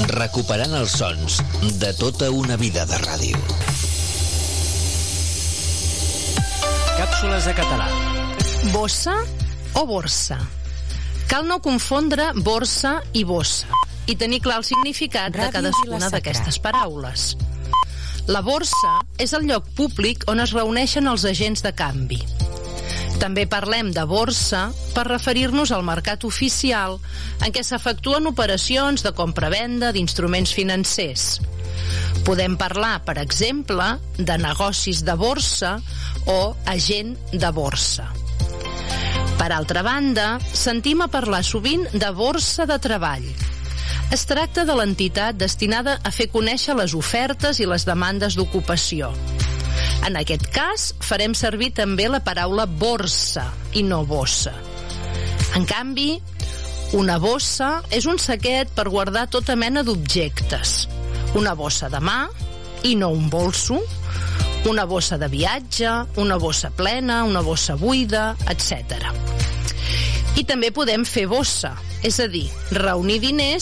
recuperant els sons de tota una vida de ràdio. Càpsules de català. Bossa o borsa? Cal no confondre borsa i bossa i tenir clar el significat de cadascuna d'aquestes paraules. La borsa és el lloc públic on es reuneixen els agents de canvi. També parlem de borsa per referir-nos al mercat oficial en què s'efectuen operacions de compra-venda d'instruments financers. Podem parlar, per exemple, de negocis de borsa o agent de borsa. Per altra banda, sentim a parlar sovint de borsa de treball. Es tracta de l'entitat destinada a fer conèixer les ofertes i les demandes d'ocupació. En aquest cas, farem servir també la paraula borsa i no bossa. En canvi, una bossa és un saquet per guardar tota mena d'objectes. Una bossa de mà i no un bolso, una bossa de viatge, una bossa plena, una bossa buida, etc. I també podem fer bossa, és a dir, reunir diners